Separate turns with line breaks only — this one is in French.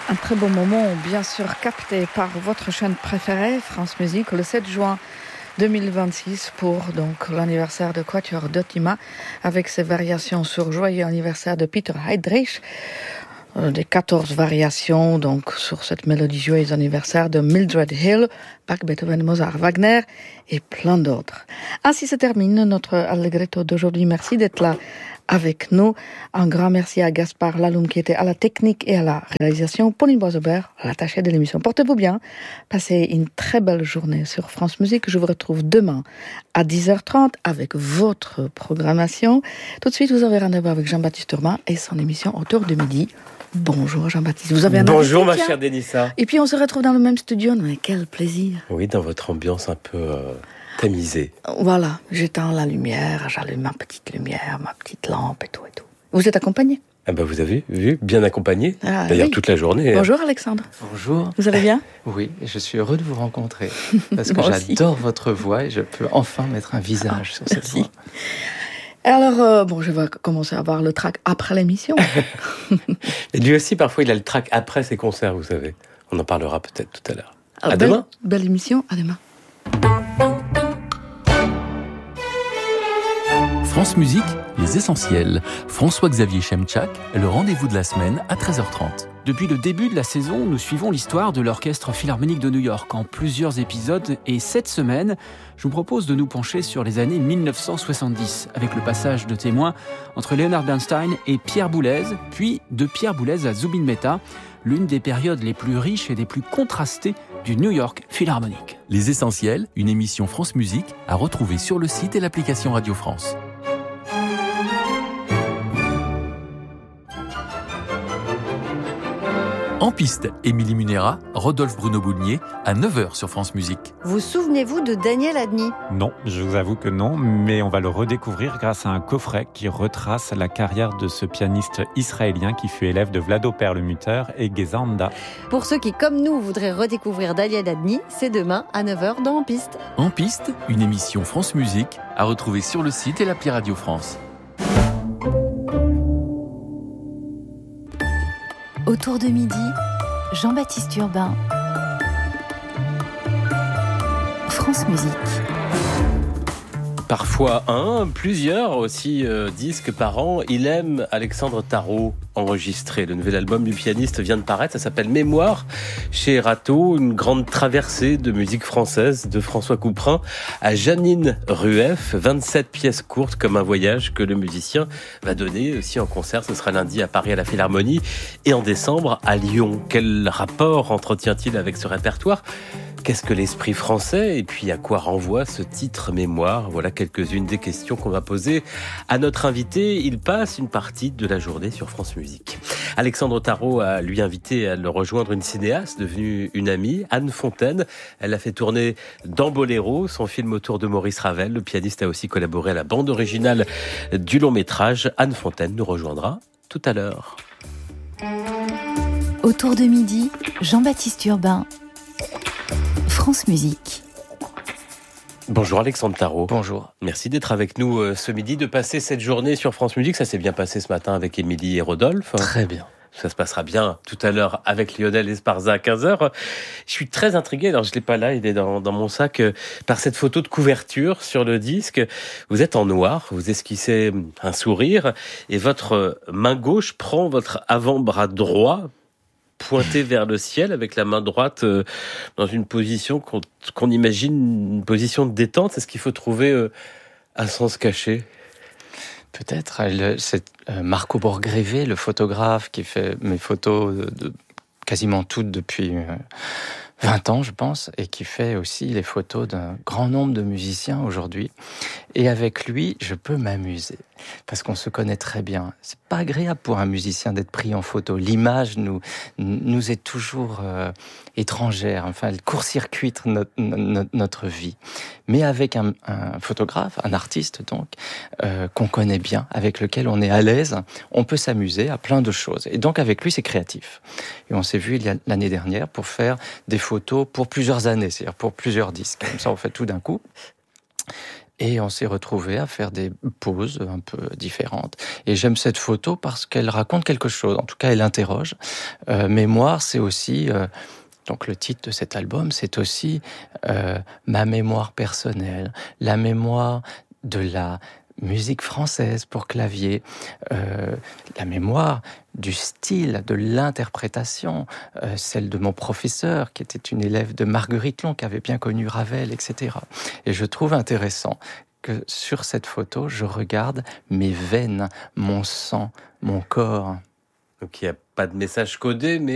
Un très beau moment, bien sûr, capté par votre chaîne préférée, France Musique, le 7 juin 2026 pour donc l'anniversaire de Quatuor Dottima avec ses variations sur Joyeux anniversaire de Peter Heydrich. Des 14 variations donc sur cette mélodie Joyeux anniversaire de Mildred Hill, Bach, Beethoven, Mozart, Wagner et plein d'autres. Ainsi se termine notre Allegretto d'aujourd'hui. Merci d'être là avec nous. Un grand merci à Gaspard Laloum qui était à la technique et à la réalisation. Pauline Boisebert, l'attachée de l'émission. Portez-vous bien. Passez une très belle journée sur France Musique. Je vous retrouve demain à 10h30 avec votre programmation. Tout de suite, vous avez rendez-vous avec Jean-Baptiste Urbain et son émission Autour de midi. Bonjour Jean-Baptiste, vous avez un
Bonjour
invité,
ma chère Denissa.
Et puis on se retrouve dans le même studio, mais quel plaisir.
Oui, dans votre ambiance un peu tamisée.
Voilà, j'éteins la lumière, j'allume ma petite lumière, ma petite lampe et tout et tout. Vous êtes accompagné?
Ah bah vous avez vu, bien accompagné, d'ailleurs oui. Toute la journée.
Bonjour Alexandre.
Bonjour.
Vous allez bien?
Oui, je suis heureux de vous rencontrer, parce que j'adore votre voix et je peux enfin mettre un visage sur cette voix.
Alors, je vais commencer à avoir le track après l'émission.
Et lui aussi, parfois, il a le track après ses concerts, vous savez. On en parlera peut-être tout à l'heure. À demain.
Belle émission, à demain.
France Musique, les essentiels. François-Xavier Chemchak, le rendez-vous de la semaine à 13h30.
Depuis le début de la saison, nous suivons l'histoire de l'Orchestre Philharmonique de New York en plusieurs épisodes. Et cette semaine, je vous propose de nous pencher sur les années 1970, avec le passage de témoin entre Leonard Bernstein et Pierre Boulez, puis de Pierre Boulez à Zubin Mehta, l'une des périodes les plus riches et les plus contrastées du New York Philharmonic.
Les essentiels, une émission France Musique à retrouver sur le site et l'application Radio France. En piste, Émilie Munera, Rodolphe Bruno Boulnier, à 9h sur France Musique.
Vous souvenez-vous de Daniel Adny ?
Non, je vous avoue que non, mais on va le redécouvrir grâce à un coffret qui retrace la carrière de ce pianiste israélien qui fut élève de Vlado Perlmutter et Geza Anda.
Pour ceux qui, comme nous, voudraient redécouvrir Daniel Adny, c'est demain à 9h dans En piste.
En piste, une émission France Musique à retrouver sur le site et l'appli Radio France.
Autour de midi, Jean-Baptiste Urbain. France Musique.
Parfois plusieurs aussi disques par an. Il aime Alexandre Tarot enregistré. Le nouvel album du pianiste vient de paraître. Ça s'appelle Mémoire chez Erato. Une grande traversée de musique française de François Couperin à Janine Rueff. 27 pièces courtes comme un voyage que le musicien va donner aussi en concert. Ce sera lundi à Paris à la Philharmonie et en décembre à Lyon. Quel rapport entretient-il avec ce répertoire ? Qu'est-ce que l'esprit français ? Et puis à quoi renvoie ce titre Mémoire ? Voilà quelques-unes des questions qu'on va poser à notre invité. Il passe une partie de la journée sur France Musique. Alexandre Tarot a lui invité à le rejoindre une cinéaste devenue une amie, Anne Fontaine. Elle a fait tourner dans Boléro, son film autour de Maurice Ravel. Le pianiste a aussi collaboré à la bande originale du long-métrage. Anne Fontaine nous rejoindra tout à l'heure.
Autour de midi, Jean-Baptiste Urbain. France Musique.
Bonjour Alexandre Tarot.
Bonjour.
Merci d'être avec nous ce midi, de passer cette journée sur France Musique. Ça s'est bien passé ce matin avec Émilie et Rodolphe.
Très bien.
Ça se passera bien tout à l'heure avec Lionel Esparza à 15h. Je suis très intrigué, alors je ne l'ai pas là, il est dans mon sac, par cette photo de couverture sur le disque. Vous êtes en noir, vous esquissez un sourire et votre main gauche prend votre avant-bras droit pointé vers le ciel avec la main droite dans une position qu'on imagine une position de détente. Est-ce qu'il faut trouver un sens caché ?
Peut-être. C'est Marco Borgrévé, le photographe qui fait mes photos de quasiment toutes depuis 20 ans, je pense, et qui fait aussi les photos d'un grand nombre de musiciens aujourd'hui. Et avec lui, je peux m'amuser, parce qu'on se connaît très bien. C'est pas agréable pour un musicien d'être pris en photo. L'image nous est toujours étrangère. Enfin, elle court-circuite notre vie. Mais avec un photographe, un artiste donc, qu'on connaît bien, avec lequel on est à l'aise, on peut s'amuser à plein de choses. Et donc avec lui, c'est créatif. Et on s'est vu l'année dernière pour faire des photos pour plusieurs années, c'est-à-dire pour plusieurs disques. Comme ça, on fait tout d'un coup. Et on s'est retrouvés à faire des poses un peu différentes. Et j'aime cette photo parce qu'elle raconte quelque chose. En tout cas, elle interroge. Mémoire, c'est aussi... donc le titre de cet album, c'est aussi ma mémoire personnelle, la mémoire de la musique française pour clavier, la mémoire du style, de l'interprétation, celle de mon professeur qui était une élève de Marguerite Long, qui avait bien connu Ravel, etc. Et je trouve intéressant que sur cette photo, je regarde mes veines, mon sang, mon corps.
Donc il n'y a pas de message codé, mais